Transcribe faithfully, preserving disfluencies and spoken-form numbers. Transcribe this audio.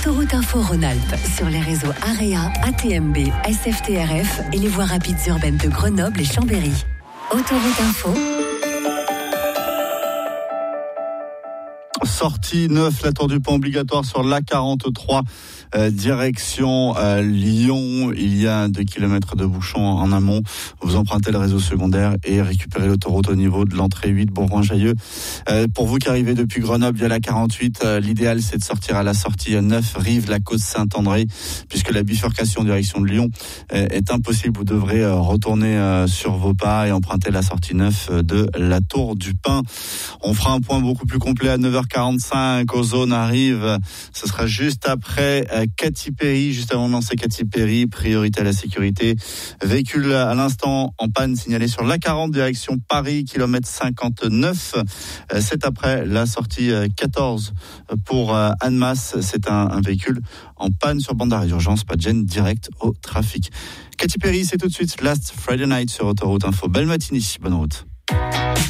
Autoroute Info Rhône-Alpes sur les réseaux AREA, A T M B, S F T R F et les voies rapides urbaines de Grenoble et Chambéry. Autoroute Info. Sortie neuf, la Tour du Pont obligatoire sur l'A quarante-trois, euh, direction euh, Lyon. Il y a deux kilomètres de bouchons en amont. Vous empruntez le réseau secondaire et récupérez l'autoroute au niveau de l'entrée huit Bourgoin-Jallieu. Euh, pour vous qui arrivez depuis Grenoble via la quarante-huit, euh, l'idéal c'est de sortir à la sortie neuf, rive la côte Saint-André, puisque la bifurcation en direction de Lyon euh, est impossible. Vous devrez euh, retourner euh, sur vos pas et emprunter la sortie neuf de la Tour du Pin. On fera un point beaucoup plus complet à neuf heures quarante-cinq. Ozone arrive. Ce sera juste après euh, Katy Perry. Juste avant de lancer Katy Perry, priorité à la sécurité. Véhicule à l'instant en panne signalé sur l'A quarante, direction Paris, kilomètre cinquante-neuf. Euh, c'est après la sortie euh, quatorze pour euh, Annemasse. C'est un, un véhicule en panne sur bande d'arrêt d'urgence. Pas de gêne, direct au trafic. Katy Perry, c'est tout de suite Last Friday Night sur Autoroute Info. Belle matinée, bonne route.